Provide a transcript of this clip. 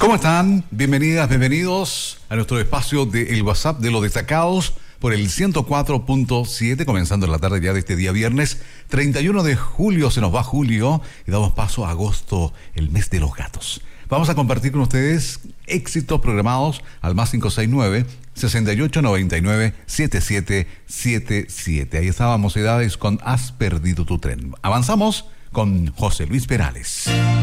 ¿Cómo están? Bienvenidas, bienvenidos a nuestro espacio de El WhatsApp de los Destacados por el 104.7, comenzando la tarde ya de este día viernes 31 de julio. Se nos va julio y damos paso a agosto, el mes de los gatos. Vamos a compartir con ustedes éxitos programados al más 569-6899-7777. Ahí estábamos, Edades, con Has perdido tu tren. Avanzamos con José Luis Perales.